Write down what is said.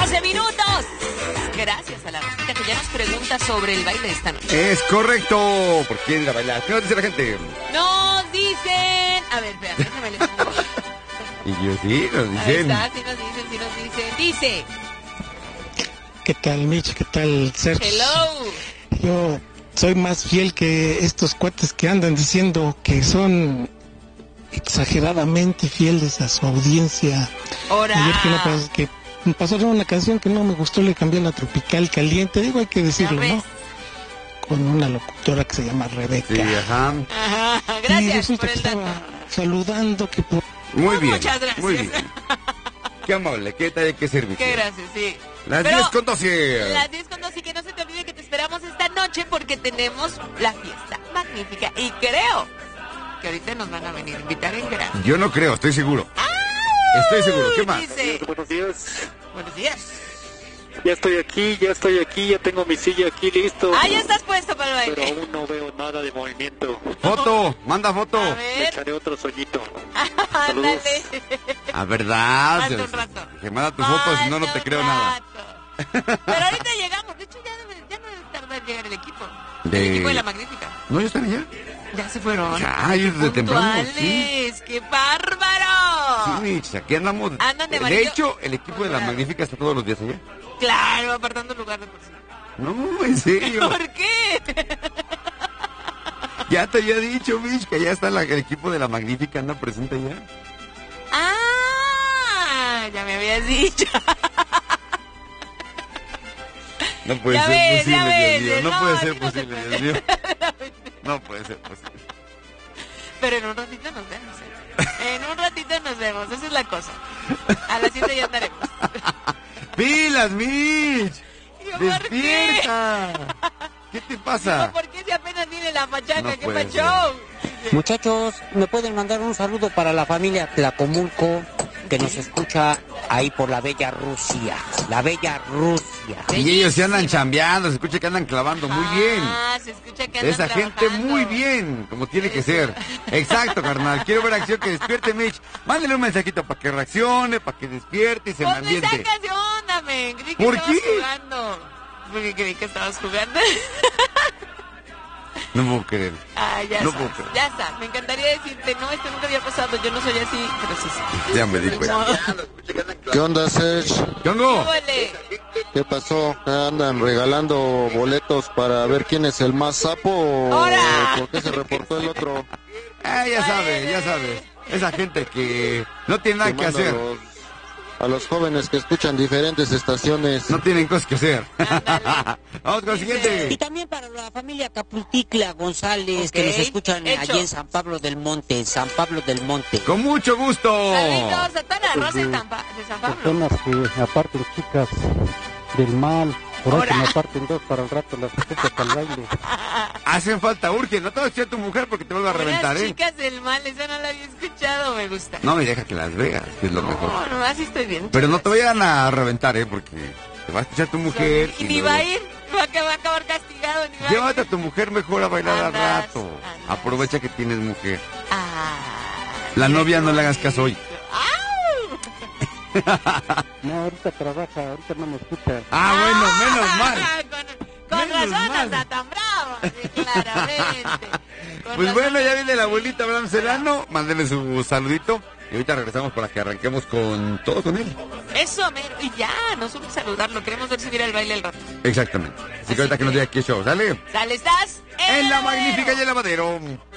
12 minutos. Gracias a la Rosita que ya nos pregunta sobre el baile de esta noche. Es correcto. ¿Por quién la bailar? ¿Qué nos dice la gente? Nos dicen... A ver, espera, déjame leer. Y yo sí, nos dicen. Ahí está, sí nos dicen. Dice... ¿Qué tal, Mitch? ¿Qué tal, Sergio? Hello. Yo soy más fiel que estos cuates que andan diciendo que son exageradamente fieles a su audiencia. ¡Hora! Ayer que me pasaron una canción que no me gustó, le cambié la Tropical Caliente. Digo, hay que decirlo, ¿no? Con una locutora que se llama Rebeca. Sí, ajá. Ajá, gracias y resulta por el que estaba dato. saludando que por... Muy bien. Muchas gracias. Muy bien. Qué amable, ¿qué tal hay que servir? Qué gracias, sí. Las Pero 10:12. Las 10:12, y que no se te olvide que te esperamos esta noche porque tenemos la fiesta magnífica. Y creo que ahorita nos van a venir a invitar en grande. Yo no creo, estoy seguro. Estoy seguro, ¿qué más? Dice, Buenos días. buenos días. Ya estoy aquí, ya tengo mi silla aquí listo. Ah, ya estás puesto para el Pero baile. aún no veo nada de movimiento. Foto, manda foto. A Me ver, echaré otro soñito. ándale. A verdad. Manda un rato. Que manda tu foto, si no, no te creo nada. Pero ahorita llegamos. De hecho, ya no debe tardar en llegar el equipo. El De- equipo de la Magnífica. ¿No, ya están allá? Ya se fueron. Ya, ellos de temprano, sí. Puntuales. ¡Qué bárbaro! Sí, Mitch, aquí andamos. Andan de amarillo. hecho, el equipo de la Magnífica está todos los días allá. Claro, apartando lugar de por sí. No, en serio. ¿Por qué? Ya te había dicho, Mitch, que allá está el equipo de la Magnífica, anda presente allá. Ah, ya me habías dicho. No puede Ya ser ves, posible, ya ves, Dios mío. No no, puede así ser no se posible, puede. Dios mío. No puede ser posible. Pero en un ratito nos vemos. En un ratito nos vemos. Esa es la cosa. A las 7 ya andaremos. ¡Pilas, Mitch! ¿Y yo por qué? ¡Despierta! ¿Qué te pasa? ¿Por qué si apenas viene la machaca? No ¿Qué puede pachón? Muchachos, ¿me pueden mandar un saludo para la familia Tlacomulco que nos escucha ahí por la bella Rusia? La bella Rusia. Y ellos se andan chambeando, se escucha que andan clavando muy bien. Ah, se escucha que andan Esa gente trabajando. muy bien, como tiene que ser. Exacto, carnal. Quiero ver acción que despierte, Mitch. Mándale un mensajito para que reaccione, para que despierte y se me Pues me ambiente. sacas de onda, men. Creí que ¿Por estabas qué? jugando. Porque creí que estabas jugando. No puedo creer. Ah, ya No sabes, puedo creer. ya está. Me encantaría decirte, no, esto nunca había pasado, yo no soy así, pero sí, sí. Ya me di cuenta. ¿Qué onda, Serge? ¿Qué onda? Súbele. ¿Qué pasó? ¿Andan regalando boletos para ver quién es el más sapo o ¡Hora! por qué se reportó el otro? Ya sabes. Esa gente que no tiene nada que Quemando hacer. a los jóvenes que escuchan diferentes estaciones. No tienen cosas que hacer. Ándale. Vamos con el Y siguiente. también para la familia Capulticla González, que Ok, nos escuchan hecho. allí en San Pablo del Monte, Con mucho gusto. Saluditos a toda la Rosa de San Pablo. Personas que aparten chicas del mal, por ahí Ahora. que me aparten dos para el rato las chicas al baile. Hacen falta, urge. No te vas a echar a tu mujer porque te vuelve a reventar, Unas ¿eh? chicas del mal, esa no la había escuchado, me gusta. No me deja que las veas, que es lo mejor. No, así estoy bien. Pero no te vayan a reventar, porque te va a escuchar tu mujer. Y ni luego- va a ir, va a acabar castigado, ni va Llévate a a ir. tu mujer mejor a bailar al Andas, rato. andas. Aprovecha que tienes mujer. Ah, La mira novia qué no le hagas caso hoy. ¡Au! No, ahorita trabaja, ahorita no me escucha. Bueno, menos mal. Con Menos razón mal. anda tan bravo, sí, claramente. Con Pues razón. bueno, ya viene la abuelita Abraham Serrano. Mándele su saludito. Y ahorita regresamos para que arranquemos con todo con él. Eso, mero. Y ya, no solo saludarlo, queremos ver subir el baile el rato. Exactamente. Así que ahorita que nos diga qué show, ¿sale? Sale, estás En la Lavadero. magnífica y el lavadero.